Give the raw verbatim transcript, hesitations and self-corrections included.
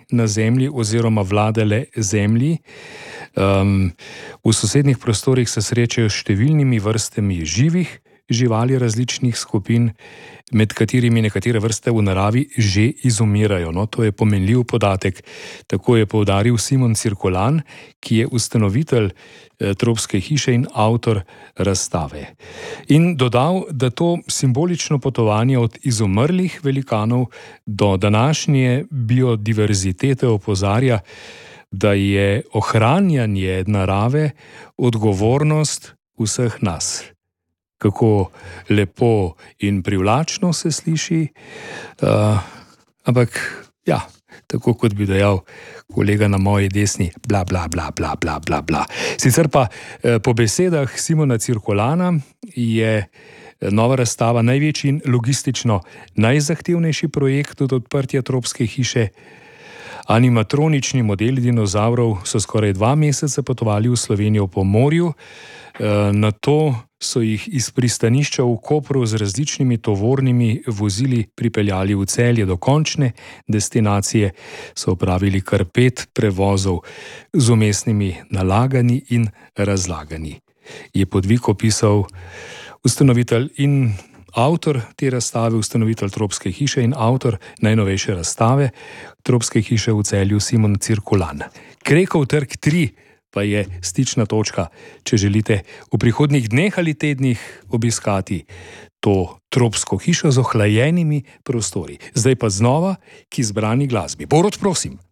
na zemlji oziroma vladale zemlji. Um, v sosednjih prostorih se srečajo s številnimi vrstami živih živali različnih skupin, med katerimi nekatere vrste v naravi že izumirajo. No, to je pomenljiv podatek. Tako je poudaril Simon Cirkulan, ki je ustanovitelj eh, Tropske hiše in avtor razstave. In dodal, da to simbolično potovanje od izumrlih velikanov do današnje biodiverzitete opozarja, da je ohranjanje narave odgovornost vseh nas. Kako lepo in privlačno se sliši, uh, ampak ja, tako kot bi dejal kolega na moji desni, bla, bla, bla, bla, bla, bla, bla. Sicer pa eh, po besedah Simona Cirkulana je nova razstava največji in logistično najzahtevnejši projekt od odprtja Tropske hiše. Animatronični modeli dinozavrov so skoraj dva meseca potovali v Slovenijo po morju, e, nato so jih iz pristanišča v Kopru z različnimi tovornimi vozili pripeljali v Celje do končne destinacije, so opravili kar pet prevozov z vmesnimi nalaganji in razlaganji. Je podvig opisal ustanovitelj in avtor te razstave, ustanovitelj Tropske hiše in avtor najnovejše razstave Tropske hiše v Celju Simon Cirkulan. Krekov trg tri pa je stična točka, če želite v prihodnjih dneh ali tednih obiskati to tropsko hišo z ohlajenimi prostori. Zdaj pa znova k izbrani glasbi. Borut, prosim.